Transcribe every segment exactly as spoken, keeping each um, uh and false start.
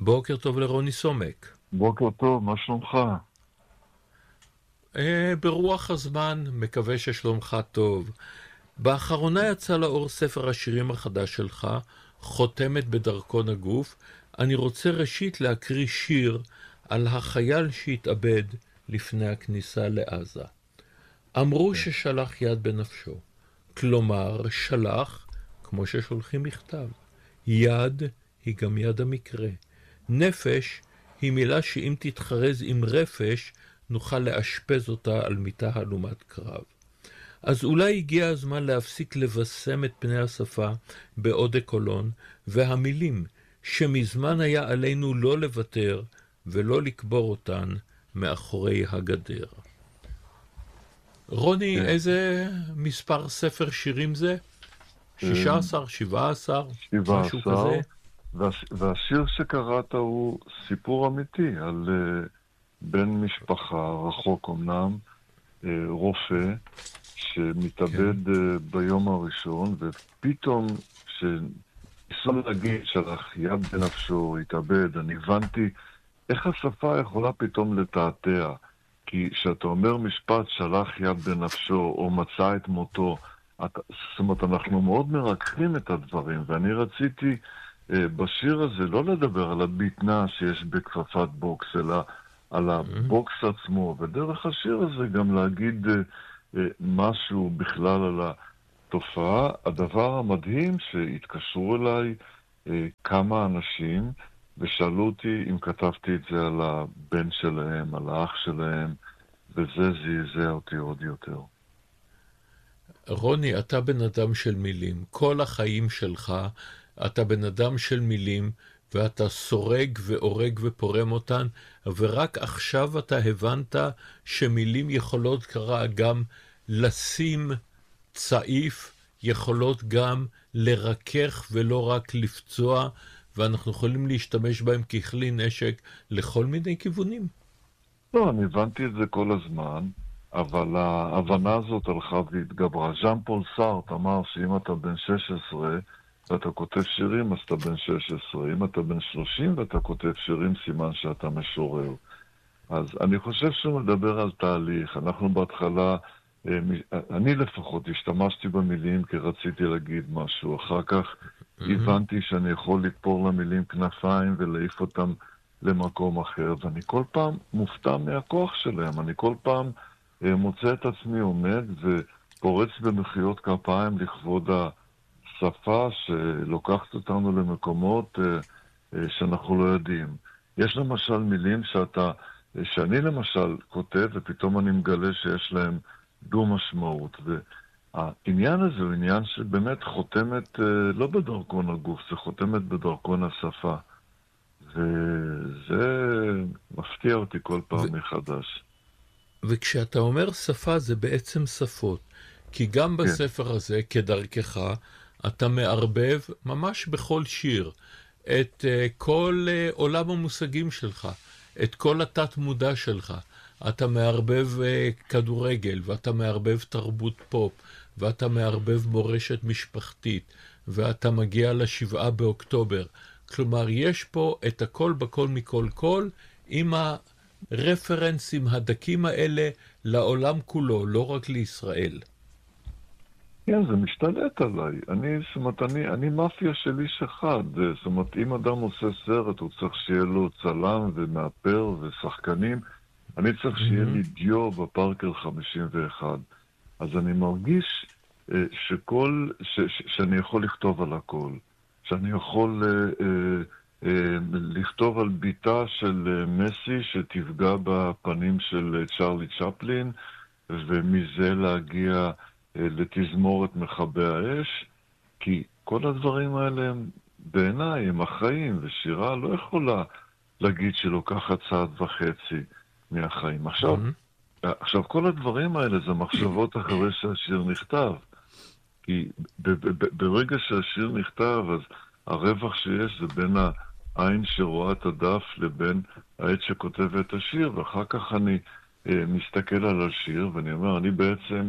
בוקר טוב לרוני סומק. בוקר טוב, מה שלומך? אה, ברוח הזמן, מקווה ששלומך טוב. באחרונה יצא לאור ספר השירים החדש שלך, חותמת בדרכון הגוף. אני רוצה ראשית להקריא שיר על החייל שהתאבד לפני הכניסה לעזה. אמרו ששלח יד בנפשו, כלומר שלח כמו ששולחים מכתב. יד היא גם יד המקרה. נפש היא מילה שאם תתחרז עם רפש, נוכל לאשפז אותה על מיטה הלומת קרב. אז אולי הגיע הזמן להפסיק לבשם את פני השפה בעוד קולון, והמילים שמזמן היה עלינו לא לוותר ולא לקבור אותן מאחורי הגדר. רוני, איזה מספר ספר שירים זה? שישה עשר, שבעה עשר, משהו כזה? והשיר שקראת הוא סיפור אמיתי על uh, בן משפחה רחוק אמנם, uh, רופא שמתאבד כן. uh, ביום הראשון, ופתאום שניסו להגיד שלח יד בנפשו, התאבד, אני הבנתי איך השפה יכולה פתאום לתעתע, כי כשאתה אומר משפט שלח יד בנפשו או מצא את מותו, את, זאת אומרת, אנחנו מאוד מרככים את הדברים, ואני רציתי בשיר הזה לא לדבר על הביטנה שיש בכפפת בוקס, אלא על הבוקס עצמו, ודרך השיר הזה גם להגיד משהו בכלל על התופעה. הדבר המדהים שהתקשרו אליי כמה אנשים ושאלו אותי אם כתבתי את זה על הבן שלהם, על האח שלהם, וזה זעזע אותי עוד יותר. רוני, אתה בן אדם של מילים. כל החיים שלך אתה בן אדם של מילים, ואתה סורג ואורג ופורם אותן, ורק עכשיו אתה הבנת שמילים יכולות קרא גם לשים צעיף, יכולות גם לרכך ולא רק לפצוע, ואנחנו יכולים להשתמש בהם ככלי נשק לכל מיני כיוונים. לא, אני הבנתי את זה כל הזמן, אבל ההבנה הזאת הלכה והתגברה. ז'אן פול סארט אמר שאם אתה בן שש עשרה, ואתה כותב שירים, אז אתה בן שש עשרה. אם אתה בן שלושים ואתה כותב שירים, סימן שאתה משורר. אז אני חושב שהוא מדבר על תהליך. אנחנו בהתחלה, אני לפחות השתמשתי במילים כי רציתי להגיד משהו. אחר כך mm-hmm. הבנתי שאני יכול לתפור למילים כנפיים ולהעיף אותם למקום אחר. ואני כל פעם מופתע מהכוח שלהם. אני כל פעם מוצא את עצמי עומד ופורץ במחיאות כפיים לכבוד ה... שפה שלוקחת אותנו למקומות שאנחנו לא יודעים. יש למשל מילים שאתה, שאני למשל כותב ופתאום אני מגלה שיש להם דו משמעות. והעניין הזה הוא עניין שבאמת חותמת לא בדרכון הגוף, זה חותמת בדרכון השפה. וזה מפתיע אותי כל פעם ו... מחדש. וכשאתה אומר שפה זה בעצם שפות. כי גם בספר כן. הזה, כדרכך, אתה מערבב ממש בכל שיר את uh, כל uh, עולם המושגים שלך, את כל התת מודע שלך. אתה מערבב uh, כדורגל, ואתה מערבב תרבות פופ, ואתה מערבב מורשת משפחתית, ואתה מגיע לשבעה באוקטובר. כלומר, יש פה את הכל בכל מכל כל, עם הרפרנסים הדקים האלה לעולם כולו, לא רק לישראל. כן, זה משתלט עליי. אני, זאת אומרת, אני, אני מאפיה של איש אחד. זאת אומרת, אם אדם עושה סרט, הוא צריך שיהיה לו צלם ומאפר ושחקנים. אני צריך שיהיה לי דיו בפארקר חמישים ואחת. אז אני מרגיש אה, שכל, ש, ש, שאני יכול לכתוב על הכל. שאני יכול אה, אה, אה, לכתוב על ביתה של אה, מסי שתפגע בפנים של אה, צ'רלי צ'פלין, ומזה להגיע לתזמורת מכבי האש, כי כל הדברים האלה הם בעיניי, הם החיים, ושירה לא יכולה להגיד שלוקחת צעד וחצי מהחיים. עכשיו, mm-hmm. עכשיו כל הדברים האלה זה מחשבות אחרי שהשיר נכתב, כי ב- ב- ב- ברגע שהשיר נכתב, אז הרווח שיש זה בין העין שרואה את הדף לבין העט שכותב את השיר, ואחר כך אני אה, מסתכל על השיר, ואני אומר, אני בעצם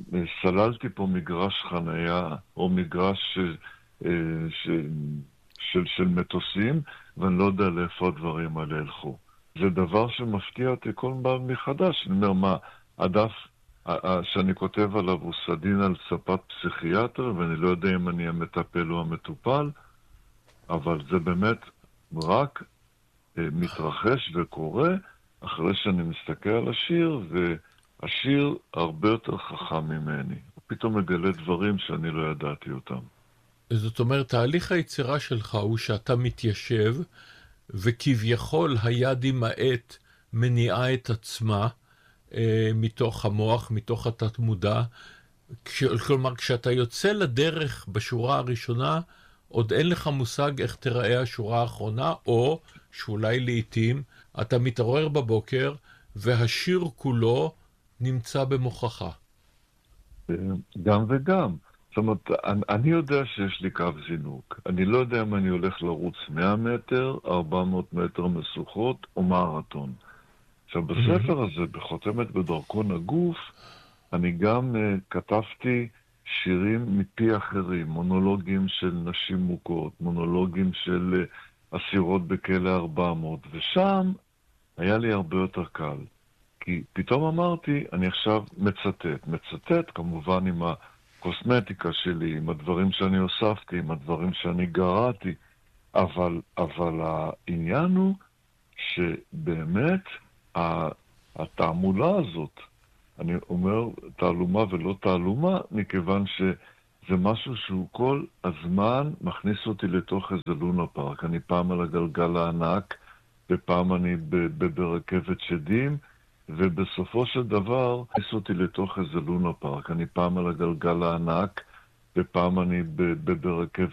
סללתי פה מגרש חנייה, או מגרש ש, ש, של, של מטוסים, ואני לא יודע לאיפה הדברים האלה ילכו. זה דבר שמפתיע אותי כל פעם מחדש. אני אומר, מה, הדף שאני כותב עליו הוא סדין על ספת פסיכיאטר, ואני לא יודע אם אני המטפל או המטופל, אבל זה באמת רק אה, מתרחש וקורה אחרי שאני מסתכל על השיר, והשיר הרבה יותר חכם ממני. הוא פתאום מגלה דברים שאני לא ידעתי אותם. זאת אומרת, תהליך היצירה שלך הוא שאתה מתיישב, וכביכול היד עם העט מניעה את עצמה אה, מתוך המוח, מתוך התת מודע. כש, כלומר, כשאתה יוצא לדרך בשורה הראשונה, עוד אין לך מושג איך תראה השורה האחרונה, או שאולי לעתים אתה מתעורר בבוקר והשיר כולו נמצא במוחך. גם וגם. זאת אומרת, אני יודע שיש לי קו זינוק. אני לא יודע אם אני הולך לרוץ מאה מטר, ארבע מאות מטר משוכות או מרתון. עכשיו, בספר הזה, בחותמת בדרכון הגוף, אני גם uh, כתבתי שירים מפי אחרים, מונולוגים של נשים מוכות, מונולוגים של uh, אסירות בכלא ארבע מאות, ושם היה לי הרבה יותר קל. כי פתאום אמרתי, אני עכשיו מצטט. מצטט כמובן עם הקוסמטיקה שלי, עם הדברים שאני הוספתי, עם הדברים שאני גרעתי, אבל, אבל העניין הוא שבאמת התעמולה הזאת, אני אומר תעלומה ולא תעלומה, מכיוון שזה משהו שהוא כל הזמן מכניס אותי לתוך איזה לונה פארק. אני פעם על הגלגל הענק, ופעם אני ברכבת שדים, ובסופו של דבר מכניס אותי לתוך איזה לונה פארק. אני פעם על הגלגל הענק, ופעם אני ברכבת